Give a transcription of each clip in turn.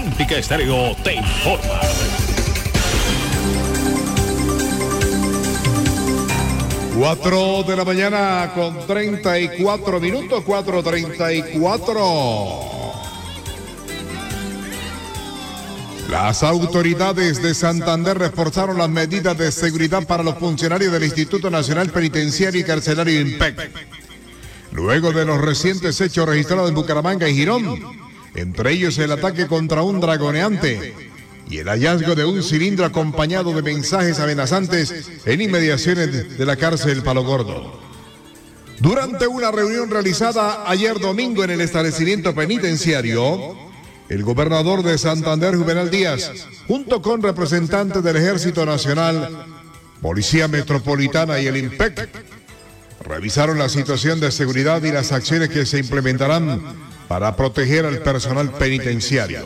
Olímpica Estéreo te informa. 4 de la mañana con 34 minutos, 4:34. Las autoridades de Santander reforzaron las medidas de seguridad para los funcionarios del Instituto Nacional Penitenciario y Carcelario INPEC. Luego de los recientes hechos registrados en Bucaramanga y Girón, entre ellos el ataque contra un dragoneante y el hallazgo de un cilindro acompañado de mensajes amenazantes en inmediaciones de la cárcel Palo Gordo. Durante una reunión realizada ayer domingo en el establecimiento penitenciario, el gobernador de Santander, Juvenal Díaz, junto con representantes del Ejército Nacional, Policía Metropolitana y el INPEC, revisaron la situación de seguridad y las acciones que se implementarán para proteger al personal penitenciario.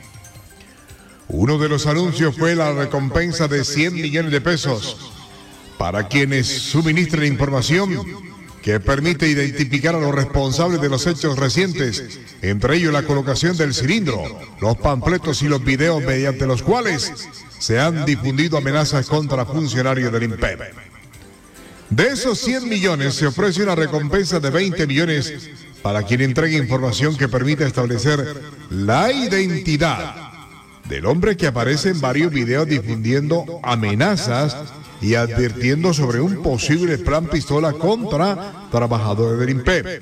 Uno de los anuncios fue la recompensa de 100 millones de pesos para quienes suministren información que permite identificar a los responsables de los hechos recientes, entre ellos la colocación del cilindro, los panfletos y los videos mediante los cuales se han difundido amenazas contra funcionarios del INPEC. De esos 100 millones se ofrece una recompensa de 20 millones para quien entregue información que permita establecer la identidad del hombre que aparece en varios videos difundiendo amenazas y advirtiendo sobre un posible plan pistola contra trabajadores del INPEC.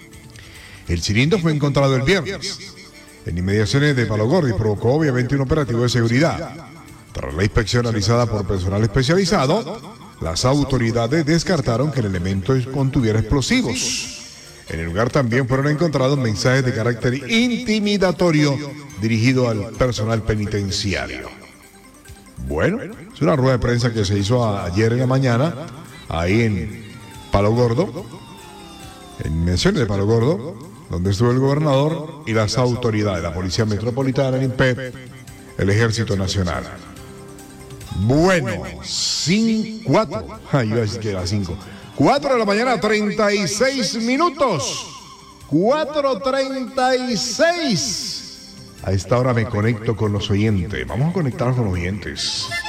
El cilindro fue encontrado el viernes en inmediaciones de Palo Gordo y provocó obviamente un operativo de seguridad. Tras la inspección realizada por personal especializado, las autoridades descartaron que el elemento contuviera explosivos. En el lugar también fueron encontrados mensajes de carácter intimidatorio dirigido al personal penitenciario. Bueno, es una rueda de prensa que se hizo ayer en la mañana, ahí en Palo Gordo, en menciones de Palo Gordo, donde estuvo el gobernador y las autoridades, la Policía Metropolitana, el INPEC, el Ejército Nacional. Bueno, 4 de la mañana, 36 minutos. 4:36. A esta hora me conecto con los oyentes. Vamos a conectarnos con los oyentes.